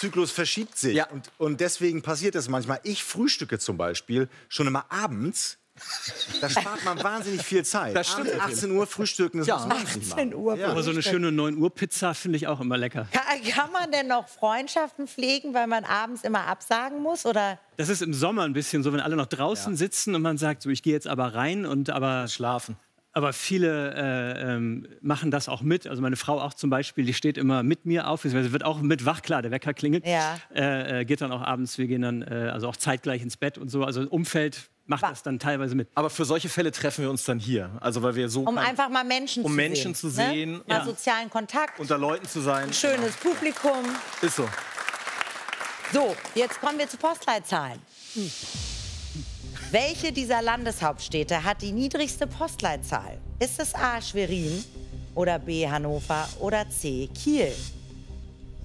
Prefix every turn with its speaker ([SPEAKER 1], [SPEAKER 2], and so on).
[SPEAKER 1] Lebenszyklus verschiebt sich.
[SPEAKER 2] Ja.
[SPEAKER 1] Und deswegen passiert es manchmal. Ich frühstücke zum Beispiel schon immer abends. Da spart man wahnsinnig viel Zeit.
[SPEAKER 2] Das stimmt.
[SPEAKER 1] Abends 18 Uhr frühstücken, das muss man nicht
[SPEAKER 3] 18
[SPEAKER 1] machen.
[SPEAKER 3] Uhr.
[SPEAKER 1] Ja.
[SPEAKER 4] Aber so eine schöne 9 Uhr Pizza finde ich auch immer lecker.
[SPEAKER 3] Kann man denn noch Freundschaften pflegen, weil man abends immer absagen muss? Oder?
[SPEAKER 4] Das ist im Sommer ein bisschen so, wenn alle noch draußen sitzen und man sagt, so, ich gehe jetzt aber rein und aber
[SPEAKER 2] Schlafen.
[SPEAKER 4] Aber viele machen das auch mit. Also meine Frau auch zum Beispiel, die steht immer mit mir auf. Sie wird auch mit wach, klar, der Wecker klingelt.
[SPEAKER 3] Ja.
[SPEAKER 4] Geht dann auch abends, wir gehen dann also auch zeitgleich ins Bett und so. Also Umfeld macht das dann teilweise mit.
[SPEAKER 2] Aber für solche Fälle treffen wir uns dann hier. Also weil wir so
[SPEAKER 3] Um einfach mal Menschen
[SPEAKER 2] um
[SPEAKER 3] zu
[SPEAKER 2] Menschen
[SPEAKER 3] sehen.
[SPEAKER 2] zu sehen,
[SPEAKER 3] Ne? Mal sozialen Kontakt,
[SPEAKER 2] unter Leuten zu sein.
[SPEAKER 3] schönes Publikum.
[SPEAKER 2] Ist so.
[SPEAKER 3] So, jetzt kommen wir zu Postleitzahlen. Welche dieser Landeshauptstädte hat die niedrigste Postleitzahl? Ist es A. Schwerin oder B. Hannover oder C. Kiel?